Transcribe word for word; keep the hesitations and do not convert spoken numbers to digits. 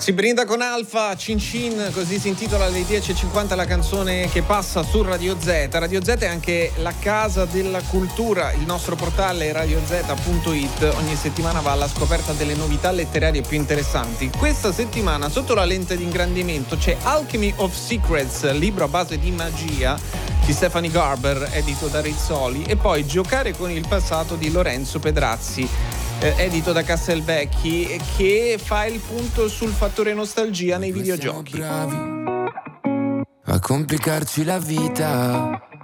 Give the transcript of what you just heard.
Si brinda con Alfa, Cin Cin, così si intitola alle dieci e cinquanta la canzone che passa su Radio Z. Radio Z è anche la casa della cultura, il nostro portale radio z punto it ogni settimana va alla scoperta delle novità letterarie più interessanti. Questa settimana sotto la lente di ingrandimento c'è Alchemy of Secrets, libro a base di magia di Stephanie Garber, edito da Rizzoli, e poi Giocare con il passato di Lorenzo Pedrazzi, Eh, edito da Castelvecchi, che fa il punto sul fattore nostalgia nei videogiochi. Siamo bravi a complicarci la vita,